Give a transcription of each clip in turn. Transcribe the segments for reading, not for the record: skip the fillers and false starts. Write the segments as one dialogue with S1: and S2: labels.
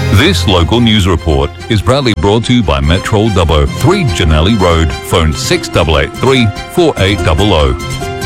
S1: This local news report is proudly brought to you by Metro Dubbo, 3 Janelli Road, phone 6883 4800.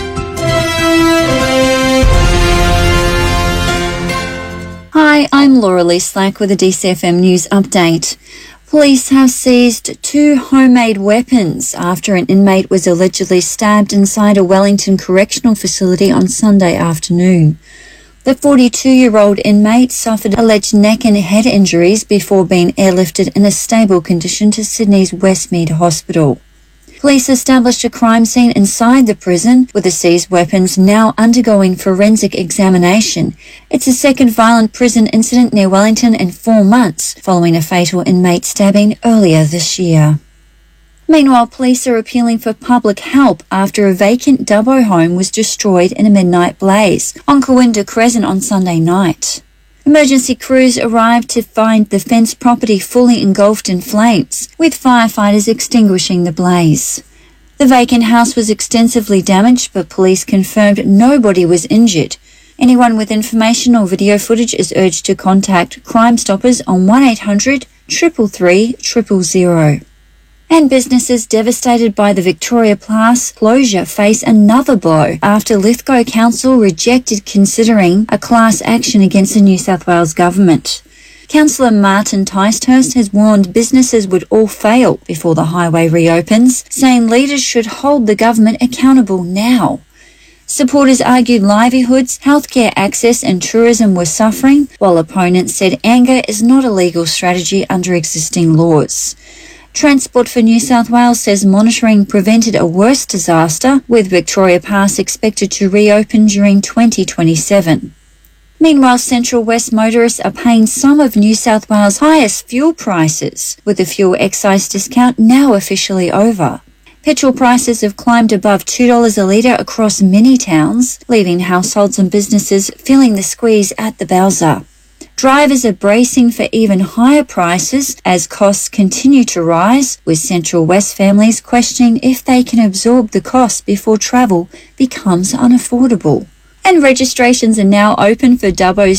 S2: Hi, I'm Laura Lee Slack with a DCFM News update. Police have seized 2 homemade weapons after an inmate was allegedly stabbed inside a Wellington correctional facility on Sunday afternoon. The 42-year-old inmate suffered alleged neck and head injuries before being airlifted in a stable condition to Sydney's Westmead Hospital. Police established a crime scene inside the prison, with the seized weapons now undergoing forensic examination. It's the second violent prison incident near Wellington in 4 months, following a fatal inmate stabbing earlier this year. Meanwhile, police are appealing for public help after a vacant Dubbo home was destroyed in a midnight blaze on Cowinda Crescent on Sunday night. Emergency crews arrived to find the fenced property fully engulfed in flames, with firefighters extinguishing the blaze. The vacant house was extensively damaged, but police confirmed nobody was injured. Anyone with information or video footage is urged to contact Crime Stoppers on 1800 333 000. And businesses devastated by the Victoria Pass closure face another blow after Lithgow Council rejected considering a class action against the New South Wales government. Councillor Martin Ticehurst has warned businesses would all fail before the highway reopens, saying leaders should hold the government accountable now. Supporters argued livelihoods, healthcare access and tourism were suffering, while opponents said anger is not a legal strategy under existing laws. Transport for New South Wales says monitoring prevented a worse disaster, with Victoria Pass expected to reopen during 2027. Meanwhile, Central West motorists are paying some of New South Wales' highest fuel prices, with the fuel excise discount now officially over. Petrol prices have climbed above $2 a litre across many towns, leaving households and businesses feeling the squeeze at the bowser. Drivers are bracing for even higher prices as costs continue to rise, with Central West families questioning if they can absorb the cost before travel becomes unaffordable. And registrations are now open for Dubbo's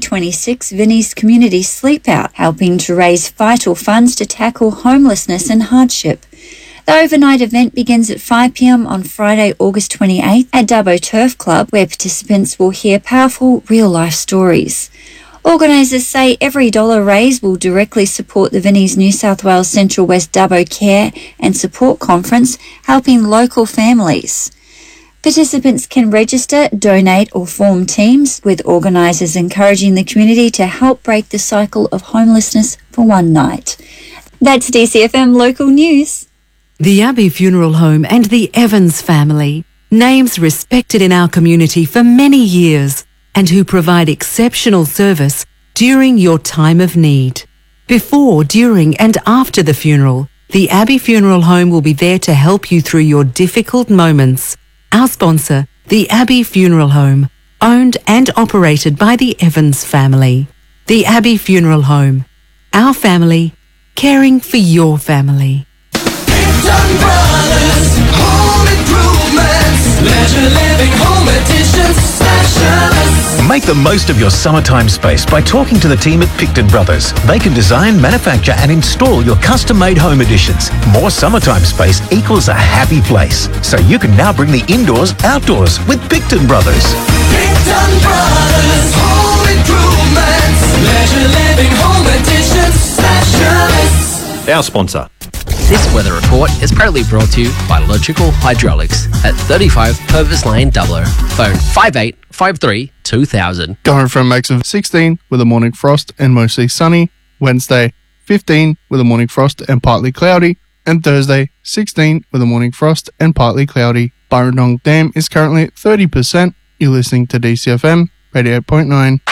S2: 2026 Vinnie's Community Sleepout, helping to raise vital funds to tackle homelessness and hardship. The overnight event begins at 5 p.m. on Friday, August 28th at Dubbo Turf Club, where participants will hear powerful real-life stories. Organisers say every dollar raised will directly support the Vinnie's New South Wales Central West Dubbo Care and Support Conference, helping local families. Participants can register, donate or form teams, with organisers encouraging the community to help break the cycle of homelessness for one night. That's DCFM Local News.
S3: The Abbey Funeral Home and the Evans family, names respected in our community for many years, and who provide exceptional service during your time of need. Before, during and after the funeral, the Abbey Funeral Home will be there to help you through your difficult moments. Our sponsor, the Abbey Funeral Home, owned and operated by the Evans family. The Abbey Funeral Home, our family, caring for your family.
S4: Picton Brothers, home improvements, leisure living, home additions, specialists.
S5: Make the most of your summertime space by talking to the team at Picton Brothers. They can design, manufacture and install your custom-made home additions. More summertime space equals a happy place. So you can now bring the indoors outdoors with Picton Brothers.
S4: Picton Brothers, home improvements, leisure living, home additions, specialists.
S6: Our sponsor.
S7: This weather report is proudly brought to you by Logical Hydraulics at 35 Purvis Lane, Dubbo. Phone 5853 2000.
S8: Going from a max of 16 with a morning frost and mostly sunny. Wednesday, 15 with a morning frost and partly cloudy. And Thursday, 16 with a morning frost and partly cloudy. Burrendong Dam is currently at 30%. You're listening to DCFM 88.9.